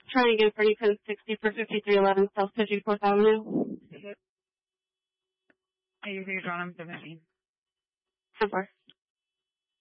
Trying again for you, 1060 for 5311 South Pigeon 4th Avenue. Hey, you can draw them 17. 10-4.